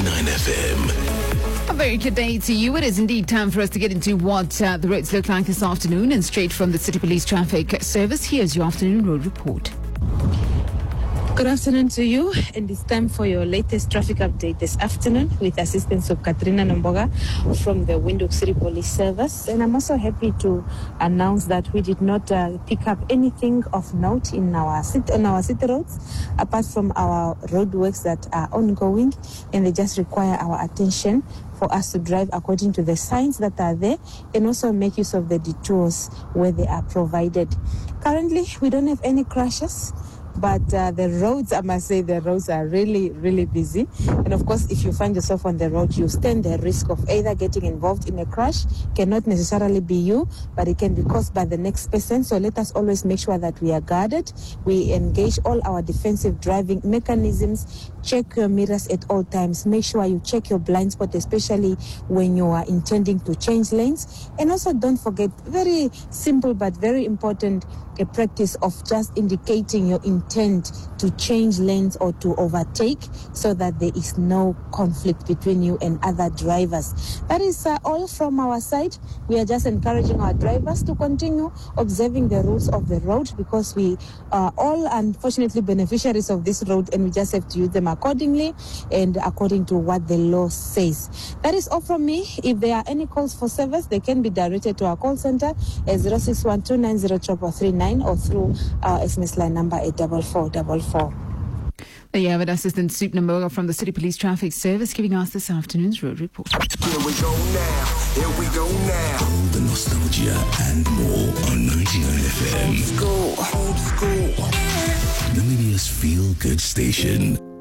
99 FM. A very good day to you. It is indeed time for us to get into what the roads look like this afternoon. And straight from the City Police Traffic Service, here's your afternoon road report. Good afternoon to you, and it's time for your latest traffic update this afternoon with assistance of Katrina Nomboga from the Windhoek City Police Service. And I'm also happy to announce that we did not pick up anything of note on our city roads, apart from our roadworks that are ongoing, and they just require our attention for us to drive according to the signs that are there, and also make use of the detours where they are provided. Currently, we don't have any crashes, but the roads, I must say, the roads are really, really busy. And of course, if you find yourself on the road, you stand the risk of either getting involved in a crash, cannot necessarily be you, but it can be caused by the next person. So let us always make sure that we are guarded. We engage all our defensive driving mechanisms. Check your mirrors at all times. Make sure you check your blind spot, especially when you are intending to change lanes. And also don't forget, very simple but very important, a practice of just indicating your intent to change lanes or to overtake, so that there is no conflict between you and other drivers. That is all from our side. We are just encouraging our drivers to continue observing the rules of the road, because we are all unfortunately beneficiaries of this road, and we just have to use them accordingly and according to what the law says. That is all from me. If there are any calls for service, they can be directed to our call center at 06129039 or through our SMS line number at 4444. There you have it, Assistant Soup Namboga from the City Police Traffic Service giving us this afternoon's road report. Here we go now. All the nostalgia and more on 99 FM. Old school. Namibia's feel-good station.